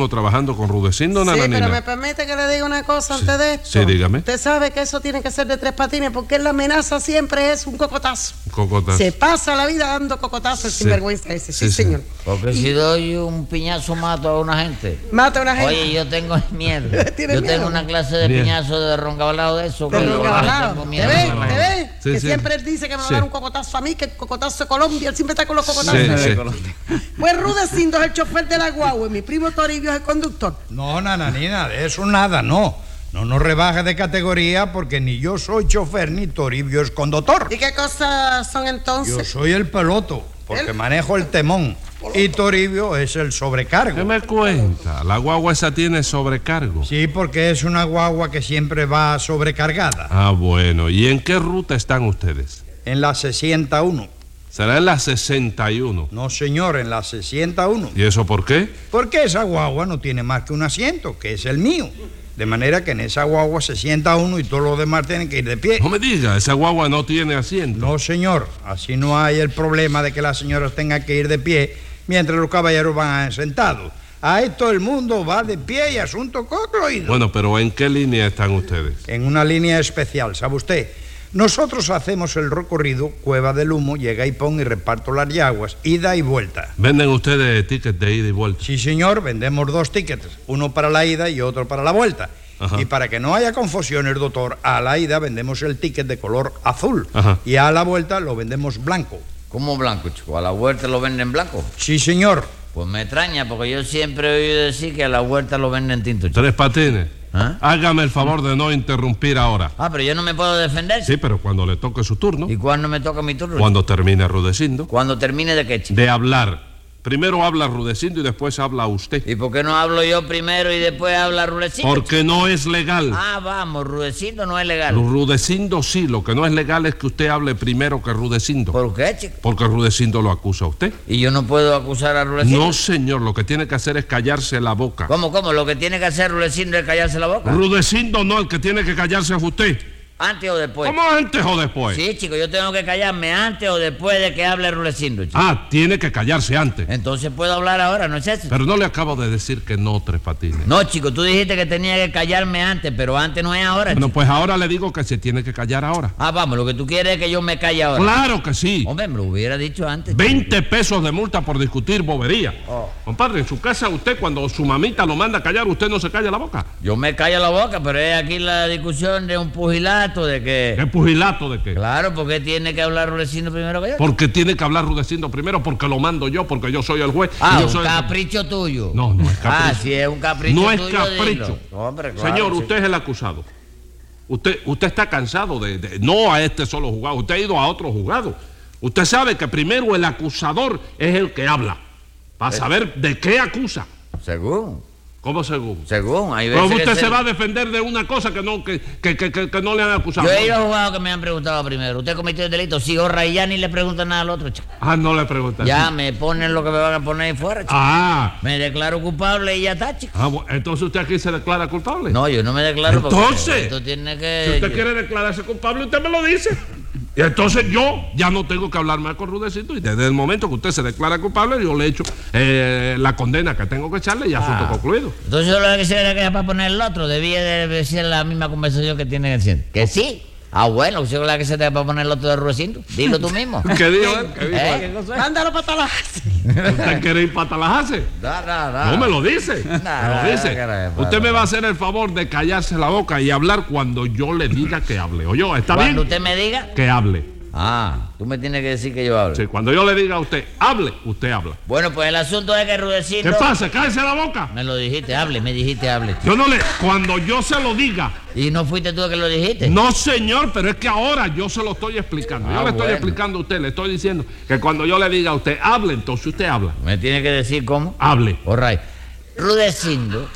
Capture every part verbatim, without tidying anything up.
tiempo trabajando con Rudecindo, Sí, Nananina. pero me permite que le diga una cosa Sí, antes de esto. sí, dígame. Usted sabe que eso tiene que ser de Tres Patines porque la amenaza siempre es un cocotazo. Cocotazo. Se pasa la vida dando cocotazos, el Sí. sinvergüenza ese. Sí, Sí, sí. señor. Porque si doy un piñazo mato a una gente. Mata a una gente. Oye, yo tengo miedo. ¿Tiene Yo miedo? tengo una clase de Bien. piñazo de roncabalado de eso. De que yo roncabalado. tengo ¿Te miedo. ves? no, no. ¿Te ves? Sí, que sí. siempre él dice que me va Sí. a dar un cocotazo a mí, que el cocotazo de Colombia, él siempre está con los cocotazos. Sí, sí. Pues Rudecindo es el chofer de la guagua y mi primo Toribio es el conductor. No, Nananina, de eso nada, no. No nos rebaje de categoría porque ni yo soy chofer ni Toribio es conductor. ¿Y qué cosas son Yo entonces? soy el peloto, porque ¿El? manejo el temón. Y Toribio es el ¿Qué sobrecargo. me cuenta? La guagua esa tiene sobrecargo. Sí, porque es una guagua que siempre va sobrecargada. Ah, bueno. ¿Y en qué ruta están ustedes? En la sesenta y uno. Será en la sesenta y uno. No, señor, en la sesenta y uno. ¿Y eso por qué? Porque esa guagua no tiene más que un asiento, que es el mío. De manera que en esa guagua se sienta uno y todos los demás tienen que ir de pie. No me diga, esa guagua no tiene asiento. No, señor. Así no hay el problema de que las señoras tengan que ir de pie mientras los caballeros van sentados. Ahí todo el mundo va de pie y asunto concluido. Bueno, pero ¿en qué línea están ustedes? En una línea especial, ¿sabe usted? Nosotros hacemos el recorrido Cueva del Humo, llega y pon y reparto las yaguas, ida y vuelta. ¿Venden ustedes tickets de ida y vuelta? Sí, señor, vendemos dos tickets, uno para la ida y otro para la vuelta. Ajá. Y para que no haya confusiones, doctor, a la ida vendemos el ticket de color azul. Ajá. Y a la vuelta lo vendemos blanco. ¿Cómo blanco, chico? ¿A la vuelta lo venden blanco? Sí, señor. Pues me extraña, porque yo siempre he oído decir que a la vuelta lo venden tinto, chico. Tres Patines. ¿Ah? Hágame el favor de no interrumpir ahora. Ah, pero yo no me puedo defender. Sí, pero cuando le toque su turno, ¿Y cuándo me toca mi turno? cuando termine Rudecindo, Cuando termine de qué, chico. de hablar. Primero habla Rudecindo y después habla usted. ¿Y por qué no hablo yo primero y después habla Rudecindo? Porque no es legal. Ah, vamos, Rudecindo no es legal. Rudecindo sí, lo que no es legal es que usted hable primero que Rudecindo. ¿Por qué, chico? Porque Rudecindo lo acusa a usted. ¿Y yo no puedo acusar a Rudecindo? No, señor, lo que tiene que hacer es callarse la boca. ¿Cómo, cómo? Lo que tiene que hacer Rudecindo es callarse la boca. Rudecindo no, el que tiene que callarse es usted. ¿Antes o después? ¿Cómo antes o después? Sí, chico, yo tengo que callarme antes o después de que hable Rudecindo, chico. Ah, tiene que callarse antes. Entonces puedo hablar ahora, ¿no es eso? Pero no le acabo de decir que no, Tres Patines. No, chico, tú dijiste que tenía que callarme antes, pero antes no es ahora, Bueno, chico. pues ahora le digo que se tiene que callar ahora. Ah, vamos, lo que tú quieres es que yo me calle ahora. Claro que sí. Hombre, me lo hubiera dicho antes. veinte pesos de multa por discutir bobería. Oh. Compadre, en su casa usted cuando su mamita lo manda a callar, usted no se calla la boca. Yo me callo la boca, pero es aquí la discusión de un pugilato de que... ¿Qué pugilato de qué? Claro, porque tiene que hablar Rudecindo primero que yo. Porque tiene que hablar Rudecindo primero, porque lo mando yo, porque yo soy el juez. y Ah, yo un soy el- capricho tuyo. No, no es capricho. Ah, si es un capricho No es tuyo, capricho. dilo. Hombre, claro, Señor, chico. usted es el acusado. Usted, usted está cansado de, de- no a este solo juzgado, usted ha ido a otro juzgado. Usted sabe que primero el acusador es el que habla, para Eh. saber de qué acusa. Según, ¿Cómo según? según. Hay veces ¿Cómo que usted se- se va a defender de una cosa que no, que, que, que, que- que no le han acusado? Yo he ido a jugados que me han preguntado primero. ¿Usted cometió el delito? Sí, horra, y ya ni le preguntan nada al otro, chico. Ah, no le preguntan. Ya me ponen lo que me van a poner ahí fuera, chico. Ah, Me declaro culpable y ya está, chico. ah, bueno, entonces usted aquí se declara culpable. No, yo no me declaro porque Entonces, esto tiene Si que... usted yo- quiere declararse culpable, usted me lo dice. Y entonces yo ya no tengo que hablar más con Rudecindo. Y desde el momento que usted se declara culpable, yo le echo eh, la condena que tengo que echarle y asunto Ah. concluido. Entonces yo lo que se era que era para poner el otro. Debía de ser la misma conversación que tiene el ciento. ¿Que sí? Ah, bueno, si es la que se te va para poner el otro de Rudecindo. Dilo tú mismo. ¿Qué dijo él? ¿Qué dijo ¿Eh? él? Mándalo para Tallahassee. ¿Usted quiere ir para Tallahassee? No, no, no. No me lo dice. No, me lo dice. caray, Usted no, me no. va a hacer el favor de callarse la boca y hablar cuando yo le diga que hable. ¿Oyó? ¿Está Cuando bien? usted me diga... Que hable. Ah, tú me tienes que decir que yo hable. Sí, cuando yo le diga a usted, hable, usted habla. Bueno, pues el asunto es que ¿Qué Rudecindo... pasa? Cállese la boca. Me lo dijiste, hable, me dijiste, hable. Yo no le... Cuando yo se lo diga... ¿Y no fuiste tú el que lo dijiste? No, señor, pero es que ahora yo se lo estoy explicando. Ah, yo le estoy bueno. explicando a usted, le estoy diciendo que cuando yo le diga a usted, hable, entonces usted habla. Me tiene que decir cómo. Hable. All right. Rudecindo...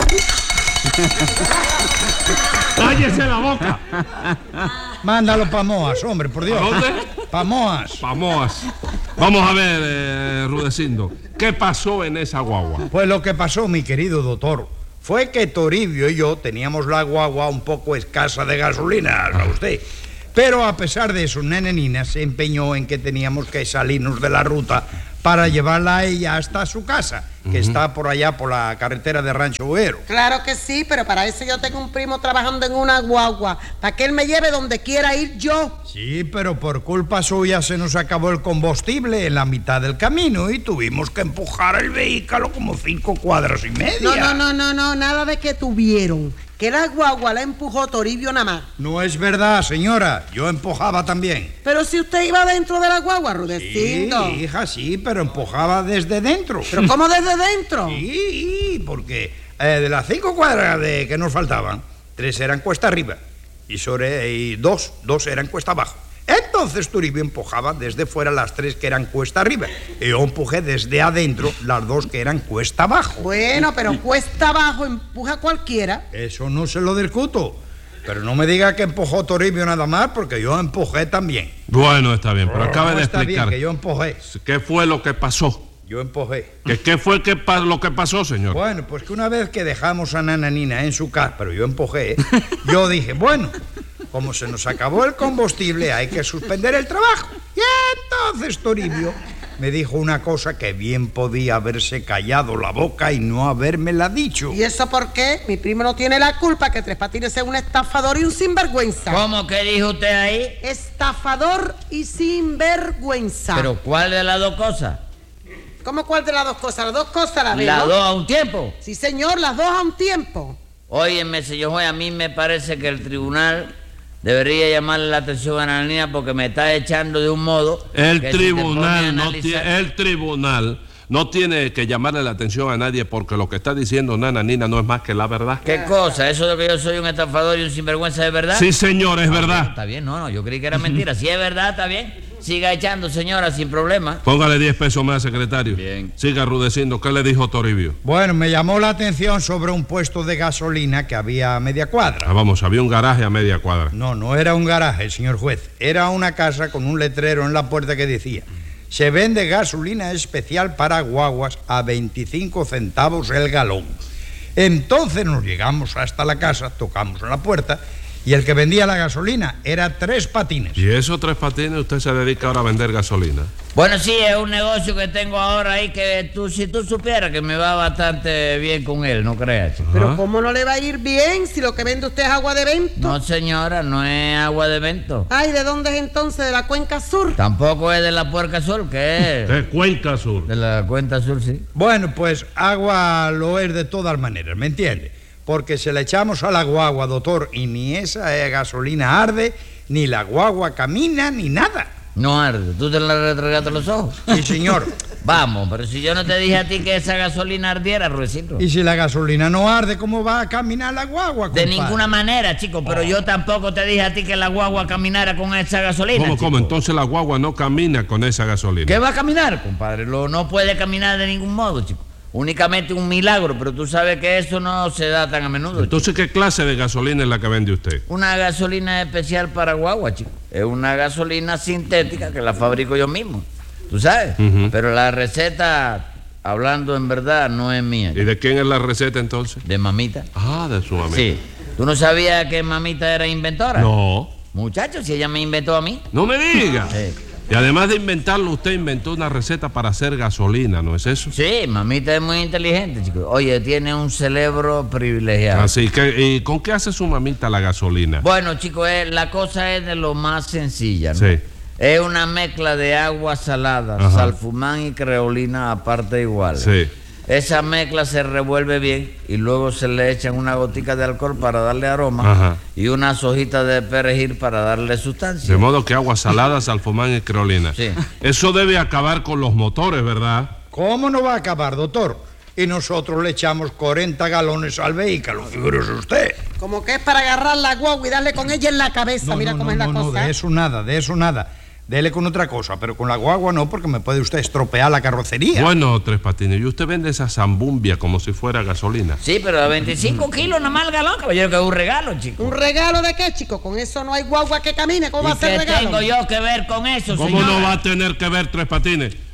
¡Cállese la boca! Mándalo pa' Moas, hombre, por Dios. ¿A dónde? Pa' Moas. Vamos. Vamos a ver, eh, Rudecindo, ¿qué pasó en esa guagua? Pues lo que pasó, mi querido doctor, fue que Toribio y yo teníamos la guagua un poco escasa de gasolina, ¿sabe usted? Pero a pesar de eso, Nene Nina se empeñó en que teníamos que salirnos de la ruta para llevarla a ella hasta su casa. que está por allá por la carretera de Rancho Buero. Claro que sí, pero para eso yo tengo un primo trabajando en una guagua, para que él me lleve donde quiera ir yo. Sí, pero por culpa suya se nos acabó el combustible en la mitad del camino y tuvimos que empujar el vehículo como cinco cuadras y media. No, no, no, no, no, nada de que tuvieron. Que la guagua la empujó Toribio nada más. No es verdad, señora. Yo empujaba también. Pero si usted iba dentro de la guagua, Rudecindo. Sí, hija, sí, pero empujaba desde dentro. ¿Pero cómo desde dentro? Sí, porque eh, de las cinco cuadras de que nos faltaban, tres eran cuesta arriba y, sobre, y dos, dos eran cuesta abajo. Entonces Toribio empujaba desde fuera las tres que eran cuesta arriba y yo empujé desde adentro las dos que eran cuesta abajo. Bueno, pero cuesta abajo empuja cualquiera. Eso no se lo discuto. Pero no me diga que empujó Toribio nada más, porque yo empujé también. Bueno, está bien, pero acabe No, de está explicar. bien que yo empujé. ¿Qué fue lo que pasó? Yo empujé. ¿Qué, qué fue que pa- lo que pasó, señor? Bueno, pues que una vez que dejamos a Nananina en su casa, pero yo empujé, yo dije, bueno, como se nos acabó el combustible, hay que suspender el trabajo. Y entonces Toribio me dijo una cosa que bien podía haberse callado la boca y no habérmela dicho. ¿Y eso por qué? Mi primo no tiene la culpa que Tres Patines sea un estafador y un sinvergüenza. ¿Cómo que dijo usted ahí? Estafador y sinvergüenza. ¿Pero cuál de las dos cosas? ¿Cómo cuál de las dos cosas? Las dos cosas a la vez, ¿Las ¿no? dos a un tiempo? Sí, señor, las dos a un tiempo. Óyeme, señor juez, a mí me parece que el tribunal debería llamarle la atención a la niña porque me está echando de un modo... El que si te pone a tribunal no analizar- tiene, el tribunal no tiene que llamarle la atención a nadie porque lo que está diciendo Nananina no es más que la verdad. ¿Qué cosa? ¿Eso de que yo soy un estafador y un sinvergüenza es verdad? Sí, señor, es Ah, verdad. bueno, está bien, no, no, yo creí que era mentira. Si es verdad, está bien. Siga echando, señora, sin problema. Póngale diez pesos más, secretario. Bien. Siga rudeciendo. ¿Qué le dijo Toribio? Bueno, me llamó la atención sobre un puesto de gasolina que había a media cuadra. Ah, vamos, había un garaje a media cuadra. No, no era un garaje, señor juez. Era una casa con un letrero en la puerta que decía: se vende gasolina especial para guaguas a veinticinco centavos el galón. Entonces nos llegamos hasta la casa, tocamos en la puerta y el que vendía la gasolina era Tres Patines. ¿Y esos Tres Patines usted se dedica ahora a vender gasolina? Bueno, sí, es un negocio que tengo ahora ahí que tú, si tú supieras que me va bastante bien con él, no creas, chico. Pero Ajá. ¿cómo no le va a ir bien si lo que vende usted es agua de vento? No, señora, no es agua de vento. Ay, ¿de dónde es entonces? ¿De la Cuenca Sur? Tampoco es de la Puerca Sur, que es De Cuenca Sur. de la Cuenta Sur, sí. Bueno, pues agua lo es de todas maneras, ¿me entiende? Porque se le echamos a la guagua, doctor, y ni esa eh, gasolina arde, ni la guagua camina, ni nada. No arde. ¿Tú te la retragaste los ojos? Sí, señor. Vamos, pero si yo no te dije a ti que esa gasolina ardiera, Ruecito. Y si la gasolina no arde, ¿cómo va a caminar la guagua, De compadre? ninguna manera, chico, pero yo tampoco te dije a ti que la guagua caminara con esa gasolina. ¿Cómo, chico. cómo? Entonces la guagua no camina con esa gasolina. ¿Qué va a caminar, compadre? Lo, no puede caminar de ningún modo, chico. Únicamente un milagro, pero tú sabes que eso no se da tan a menudo, chico. Entonces, ¿qué clase de gasolina es la que vende usted? Una gasolina especial para guagua, chico. Es una gasolina sintética que la fabrico yo mismo. ¿Tú sabes? Ujú. Pero la receta, hablando en verdad, no es mía. ¿Y de quién es la receta entonces? De mamita. Ah, de su amigo. Sí. ¿Tú no sabías que mamita era inventora? No. Muchachos, si ella me inventó a mí. No me diga. Sí. Y además de inventarlo, usted inventó una receta para hacer gasolina, ¿no es eso? Sí, mamita es muy inteligente, chico. Oye, tiene un cerebro privilegiado. Así que, ¿y con qué hace su mamita la gasolina? Bueno, chicos, eh, la cosa es de lo más sencilla, ¿no? Sí. Es una mezcla de agua salada, Ajá. salfumán y creolina a parte igual. Sí. Esa mezcla se revuelve bien y luego se le echan una gotica de alcohol para darle aroma. Ajá. Y unas hojitas de perejil para darle De sustancia. modo que agua salada, salfumán y creolina. Sí. Eso debe acabar con los motores, ¿verdad? ¿Cómo no va a acabar, doctor? Y nosotros le echamos cuarenta galones al vehículo, figúrese usted. Como que es para agarrar la guagua y darle con ella en la cabeza. Mira cómo no, es la no, no, cosa. de eso nada, de eso nada. Dele con otra cosa, pero con la guagua no, porque me puede usted estropear la carrocería. Bueno, Tres Patines, y usted vende esa zambumbia como si fuera gasolina. Sí, pero a veinticinco kilos nada más el galón, caballero, que es un regalo, chico. ¿Un regalo de qué, chico? Con eso no hay guagua que camine. ¿Cómo va ¿Y a ser qué regalo? tengo yo que ver con eso, ¿Cómo señora? no va a tener que ver Tres Patines?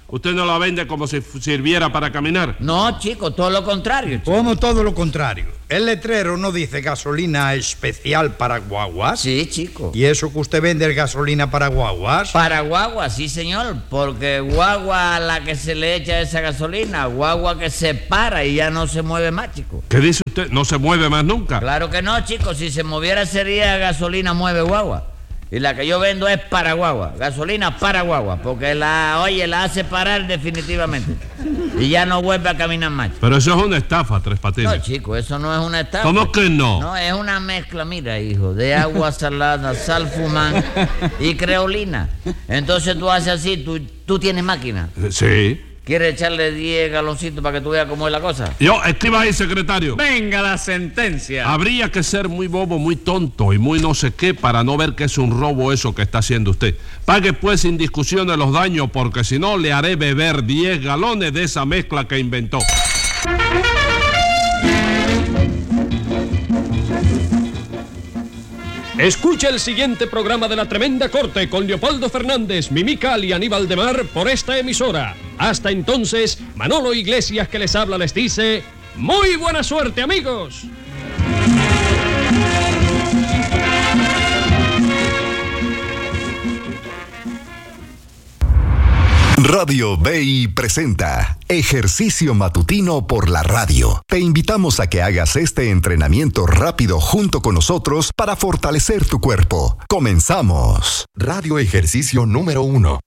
¿Usted no la vende como si sirviera para caminar? No, chico, todo lo contrario, chico. Como todo lo contrario. El letrero no dice gasolina especial para guaguas. Sí, chico. ¿Y eso que usted vende es gasolina para guaguas? Para guagua, sí, señor, porque guagua a la que se le echa esa gasolina, guagua que se para y ya no se mueve más, chico. ¿Qué dice usted? ¿No se mueve más nunca? Claro que no, chico, si se moviera sería gasolina mueve guagua. Y la que yo vendo es para guagua, gasolina para guagua, porque la, oye, la hace parar definitivamente. Y ya no vuelve a caminar más. Pero eso es una estafa, Tres Patines. No, chico, eso no es una estafa. ¿Cómo que no? No, es una mezcla, mira, hijo, de agua salada, sal fumán y creolina. Entonces tú haces así, tú, tú tienes máquina. Sí. ¿Quieres echarle diez galoncitos para que tú veas cómo es la cosa? Yo, escriba ahí, secretario. Venga la sentencia. Habría que ser muy bobo, muy tonto y muy no sé qué para no ver que es un robo eso que está haciendo usted. Pague pues sin discusiones los daños, porque si no le haré beber diez galones de esa mezcla que inventó. Escucha el siguiente programa de La Tremenda Corte con Leopoldo Fernández, Mimical y Aníbal de Mar por esta emisora. Hasta entonces, Manolo Iglesias que les habla les dice: ¡muy buena suerte, amigos! Radio B I presenta Ejercicio Matutino por la Radio. Te invitamos a que hagas este entrenamiento rápido junto con nosotros para fortalecer tu cuerpo. ¡Comenzamos! Radio Ejercicio número uno.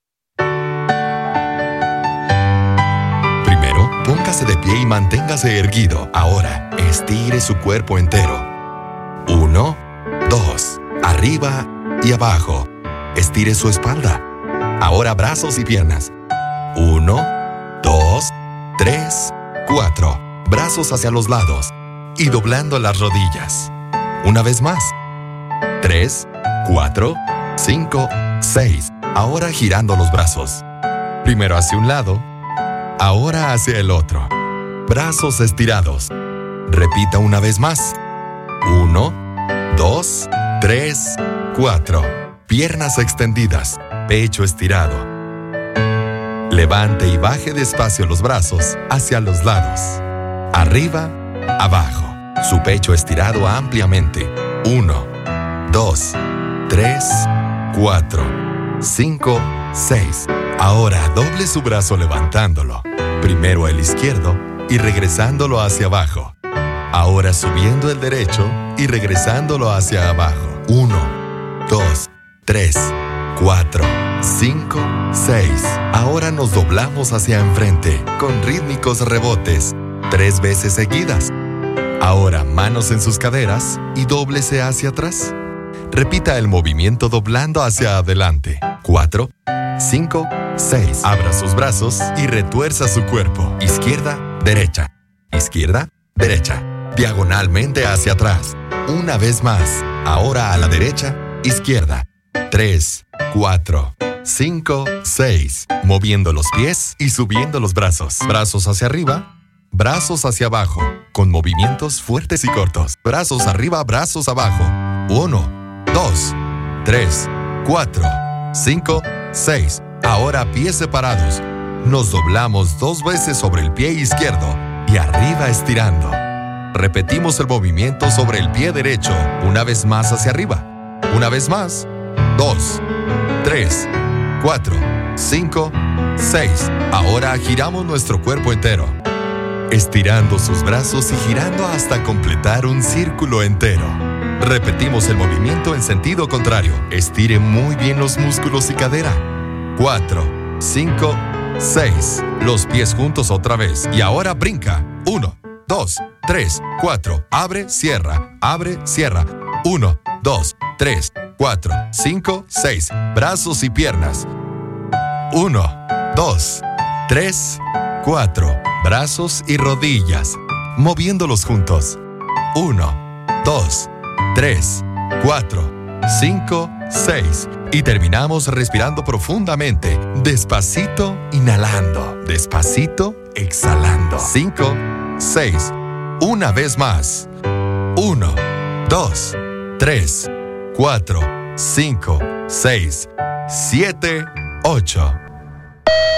Primero, póngase de pie y manténgase erguido. Ahora, estire su cuerpo entero. Uno, dos, arriba y abajo. Estire su espalda. Ahora brazos y piernas. Uno, dos, tres, cuatro. Brazos hacia los lados y doblando las rodillas. Una vez más. Tres, cuatro, cinco, seis. Ahora girando los brazos. Primero hacia un lado, ahora hacia el otro. Brazos estirados. Repita una vez más. Uno, dos, tres, cuatro. Piernas extendidas, pecho estirado. Levante y baje despacio los brazos hacia los lados. Arriba, abajo. Su pecho estirado ampliamente. Uno, dos, tres, cuatro, cinco, seis. Ahora doble su brazo levantándolo. Primero el izquierdo y regresándolo hacia abajo. Ahora subiendo el derecho y regresándolo hacia abajo. Uno, dos, tres, cuatro, cinco, seis. Ahora nos doblamos hacia enfrente con rítmicos rebotes, tres veces seguidas. Ahora manos en sus caderas y dóblese hacia atrás. Repita el movimiento doblando hacia adelante. Cuatro, cinco, seis. Abra sus brazos y retuerza su cuerpo. Izquierda, derecha. Izquierda, derecha. Diagonalmente hacia atrás. Una vez más. Ahora a la derecha, izquierda. Tres, cuatro, cinco, seis. Moviendo los pies y subiendo los brazos. Brazos hacia arriba, brazos hacia abajo. Con movimientos fuertes y cortos. Brazos arriba, brazos abajo. Uno, dos, tres, cuatro, cinco, seis. Ahora pies separados. Nos doblamos dos veces sobre el pie izquierdo y arriba estirando. Repetimos el movimiento sobre el pie derecho. Una vez más hacia arriba. Una vez más. Dos, tres, cuatro, cinco, seis. Ahora giramos nuestro cuerpo entero, estirando sus brazos y girando hasta completar un círculo entero. Repetimos el movimiento en sentido contrario. Estire muy bien los músculos y cadera. Cuatro, cinco, seis. Los pies juntos otra vez. Y ahora brinca. Uno, dos, tres, cuatro. Abre, cierra. Abre, cierra. Uno, dos, tres, cuatro, cinco, seis. Brazos y piernas. Uno, dos, tres, cuatro. Brazos y rodillas. Moviéndolos juntos. Uno, dos, tres, cuatro, cinco, seis. Y terminamos respirando profundamente. Despacito, inhalando. Despacito, exhalando. Cinco, seis. Una vez más. Uno, dos, tres, cuatro, cinco, seis, siete, ocho.